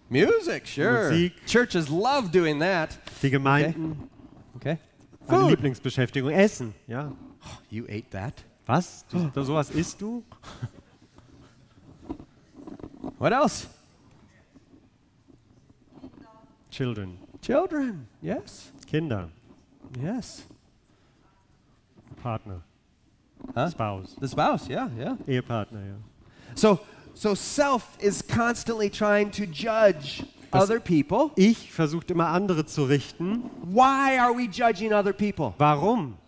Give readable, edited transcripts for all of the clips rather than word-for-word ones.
Music, sure. Musik. Churches love doing that. Die Gemeinden, Okay. meine Food. Lieblingsbeschäftigung, Essen. Ja. You ate that? Was? Sowas isst du? What else? Children, Children. Yes. Kinder, Yes. Partner, Huh? Spouse, The spouse. Yeah, yeah. Ehepartner, ja. So self is constantly trying to judge other people. Ich versuche immer andere zu richten. Why are we judging other people? Warum?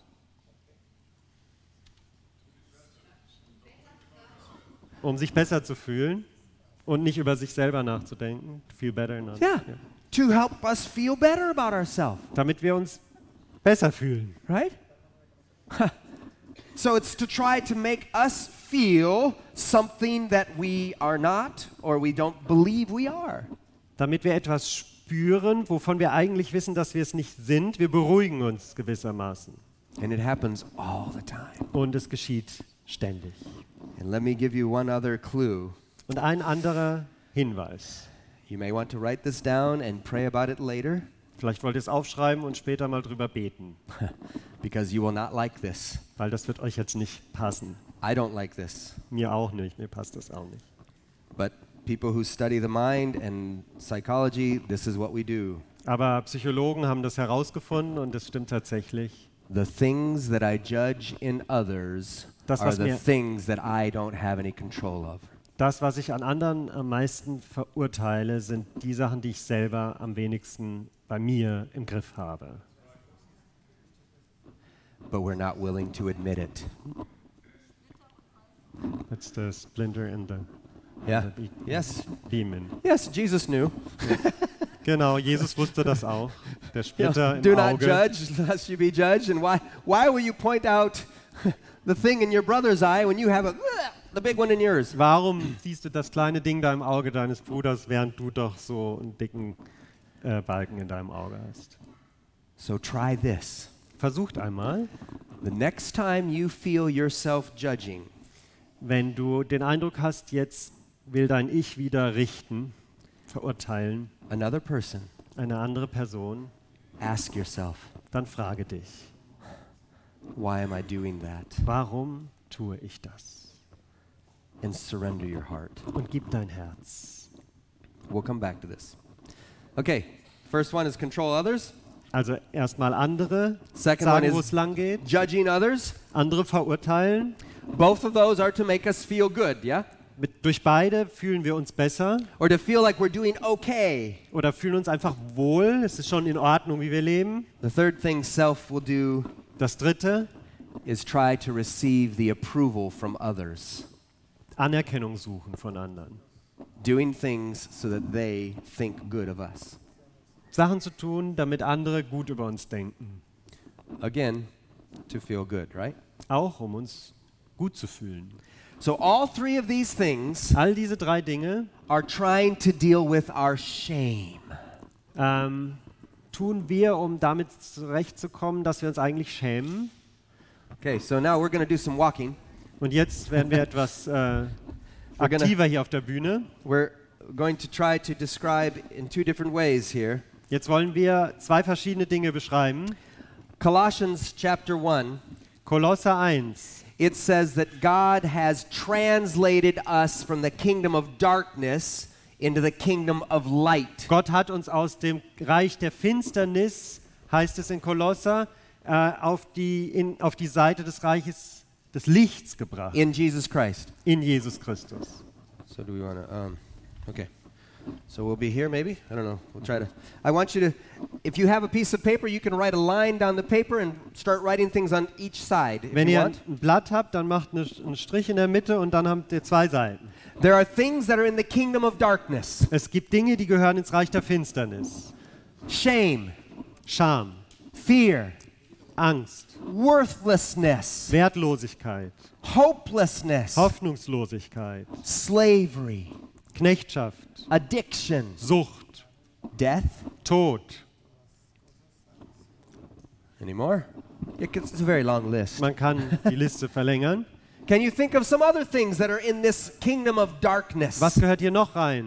Um sich besser zu fühlen und nicht über sich selber nachzudenken. Feel better. Not, Yeah. ja. To help us feel better about ourselves, Damit wir uns besser fühlen. right? So it's to try to make us feel something that we are not or we don't believe we are. Damit wir etwas spüren, wovon wir eigentlich wissen, dass wir es nicht sind. Wir beruhigen uns gewissermaßen. And it happens all the time. Und es geschieht ständig. And let me give you one other clue. Und ein anderer Hinweis. You may want to write this down and pray about it later Vielleicht wollt ihr es aufschreiben und später mal drüber beten. because you will not like this. Weil das wird euch jetzt nicht passen. I don't like this. Mir auch nicht. Mir passt das auch nicht. But people who study the mind and psychology, this is what we do. Aber Psychologen haben das herausgefunden und es stimmt tatsächlich. The things that I judge in others Das, are was the mir- things that I don't have any control of. Das, was ich an anderen am meisten verurteile, sind die Sachen, die ich selber am wenigsten bei mir im Griff habe. But we're not willing to admit it. That's the splinter in the Yeah. the Yes. demon. Yes, Jesus knew. Genau, Jesus wusste das auch. Der You know, Splitter do im not Auge. judge, lest you be judged. And why will you point out the thing in your brother's eye when you have the big one in yours? Warum siehst du das kleine Ding da im Auge deines Bruders, während du doch so einen dicken Balken in deinem Auge hast? So try this. Versucht einmal, The next time you feel yourself judging, wenn du den Eindruck hast, jetzt will dein Ich wieder richten, verurteilen, another person, eine andere Person, ask yourself, dann frage dich, why am I doing that? warum tue ich das? And surrender your heart. Und gib dein Herz. We'll come back to this. Okay, first one is control others. Also erstmal andere Second one sagen, wo is es lang geht, judging others. andere verurteilen. Both of those are to make us feel good, yeah? Durch beide fühlen wir uns besser Or to feel like we're doing okay. oder fühlen uns einfach wohl. Es ist schon in Ordnung, wie wir leben. The third thing self will do Das dritte, is try to receive the approval from others. Anerkennung suchen von anderen. Doing things so that they think good of us. Sachen zu tun, damit andere gut über uns denken. Again, to feel good, right? Auch um uns gut zu fühlen. So all three of these things All diese drei Dinge are trying to deal with our shame. tun wir, um damit zurechtzukommen, dass wir uns eigentlich schämen. Okay, so now we're going to do some walking. Und jetzt werden wir etwas gonna- aktiver hier auf der Bühne. We're going to try to describe in two different ways here. Jetzt wollen wir zwei verschiedene Dinge beschreiben. Colossians chapter 1, Kolosser 1. it says that God has translated us from the kingdom of darkness into the kingdom of light. Gott hat uns aus dem Reich der Finsternis, heißt es in Kolosser, auf die Seite des Reiches des Lichts gebracht. In Jesus Christ. In Jesus Christus. So do we want to, okay. So we'll be here maybe? I don't know. We'll try to. I want you to, if you have a piece of paper, you can write a line down the paper and start writing things on each side if Wenn you ihr want. ein Blatt habt, dann macht einen Strich in der Mitte und dann habt ihr zwei Seiten. There are things that are in the kingdom of darkness. Es gibt Dinge, die gehören ins Reich der Finsternis. Shame, Scham, fear, Angst, worthlessness, Wertlosigkeit, hopelessness, Hoffnungslosigkeit, slavery, Knechtschaft, addiction, Sucht, death. Tod. Any more? It's a very long list. Man kann die Liste verlängern. Can you think of some other things that are in this kingdom of darkness? Was gehört hier noch rein?